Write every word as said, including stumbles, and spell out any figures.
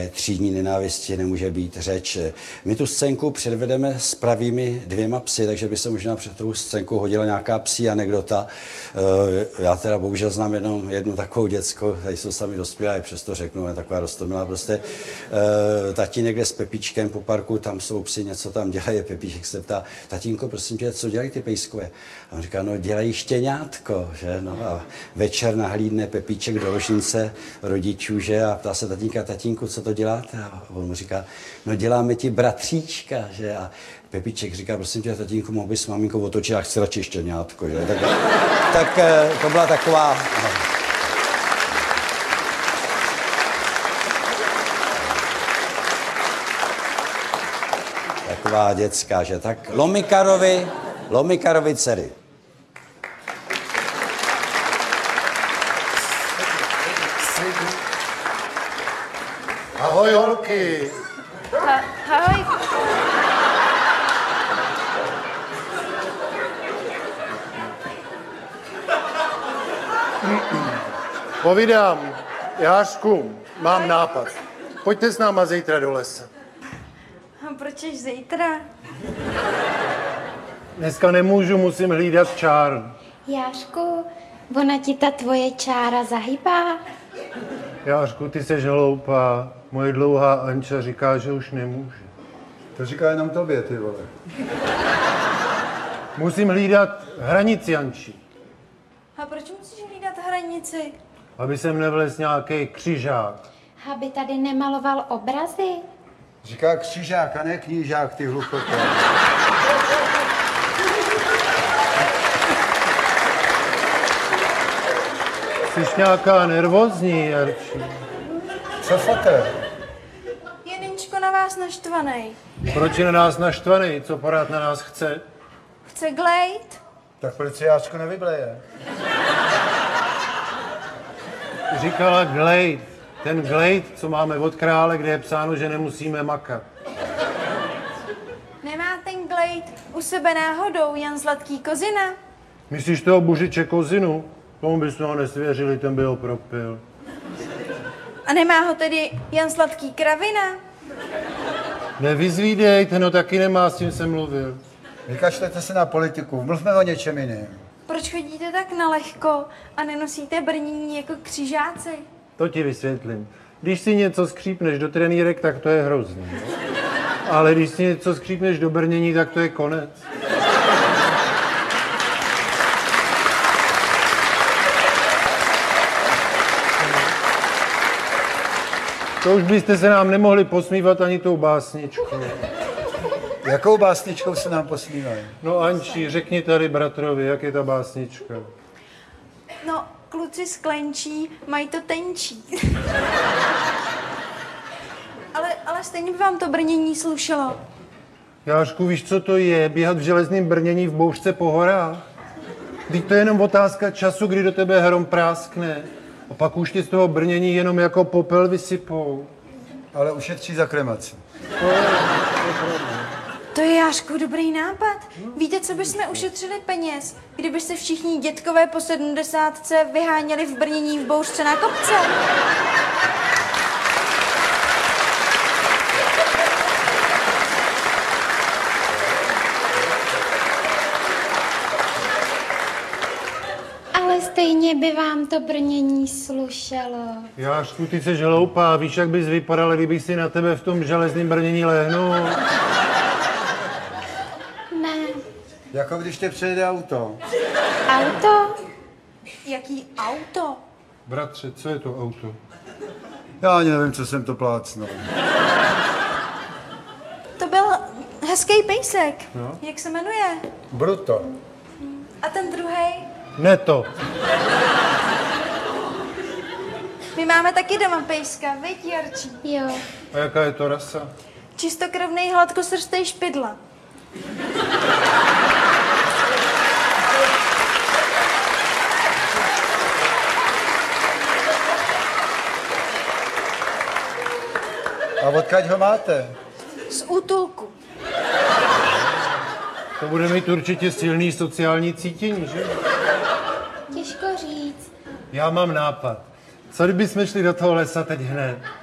žádné třídní nenávisti nemůže být řeč. My tu scénku předvedeme s pravými dvěma psy, takže by se možná před tu scénku hodila nějaká psí anekdota. Já teda bohužel znám jenom jednu takovou dětskou, tady jsou sami dospělé, přesto řeknu, je taková roztomilá prostě. Tatínek jde s Pepíčkem po parku, tam jsou psi, něco tam dělají, Pepíček se ptá, tatínko, prosím tě, co dělají ty pejskové? A on říká, no dělají štěňátko, že? No a večer nahlídne Pepíček do ložnice rodičů, že? A ptá se tatínka, tatínku, co to děláte? A on mu říká, no děláme ti bratříčka, že? A Pepíček říká, prosím tě, tatínku, mohl bys maminkou otočit, já chci radši štěňátko, že? Tak, tak to byla taková... Taková dětská, že? Tak Lomikarovi, Lomikarovi dcery. Ahoj, holky. Ha, ahoj. Povídám, Jášku, mám nápad. Pojďte s náma zítra do lesa. A proč až zítra? Dneska nemůžu, musím hlídat čáru. Jášku, ona ti ta tvoje čára zahybá? Jášku, ty seš hloupá. Moje dlouhá Anča říká, že už nemůže. To říká jenom tobě, ty vole. Musím hlídat hranici, Anči. A proč musíš hlídat hranici? Aby sem nevlez nějaký křižák. Aby tady nemaloval obrazy? Říká křižák a ne knížák, ty hluchoté. Jsi nějaká nervózní, Jarči. Co fote? Je Ninčko na vás naštvaný. Proč je na nás naštvaný? Co pořád na nás chce? Chce glejt? Tak proč se Jáčko nevybleje? Říkala glejt. Ten glejt, co máme od krále, kde je psáno, že nemusíme makat. Nemá ten glejt u sebe náhodou Jan Zlatký Kozina? Myslíš toho Buřiče Kozinu? Tomu bychom ho nesvěřili, ten by ho propil. A nemá ho tedy Jan Zlatký Kravina? Nevyzvídej, ten ho taky nemá, s tím jsem mluvil. Vykašlete se na politiku, mluvme o něčem jiném. Proč chodíte tak nalehko a nenosíte brnění jako křižáci? To ti vysvětlím. Když si něco skřípneš do trenýrek, tak to je hrozný. Ale když si něco skřípneš do brnění, tak to je konec. To už byste se nám nemohli posmívat ani tou básničkou. Jakou básničkou se nám posmívají? No Anči, řekni tady bratrovi, jak je ta básnička. No, kluci sklenčí, mají to tenčí. ale, ale stejně by vám to brnění slušelo. Jášku, víš, co to je? Běhat v železném brnění v bouřce po horách? Vždyť to je jenom otázka času, kdy do tebe hrom práskne. A pak už ti z toho brnění jenom jako popel vysypou. Ale ušetří za kremaci. To je, Jášku, dobrý nápad. Víte, co bychom ušetřili peněz, kdyby se všichni dětkové po sedmdesátce vyháněli v brnění v bouřce na kopce? Ale stejně by vám to brnění slušelo. Jášku, ty jsi hloupá. Víš, jak bys vypadala, kdybych si na tebe v tom železném brnění lehnul? Ne. Jako když tě přejede auto. Auto? Jaký auto? Bratře, co je to auto? Já ani nevím, co jsem to plácnul. To byl hezký pejsek. No. Jak se jmenuje? Bruto. A ten druhej? Neto. My máme taky doma pejska, viď, Jarčí? Jo. A jaká je to rasa? Čistokrevnej hladkosrstej špidla. A odkud ho máte? Z útulku. To bude mít určitě silný sociální cítění, že? Těžko říct. Já mám nápad. Co kdybychom šli do toho lesa teď hned?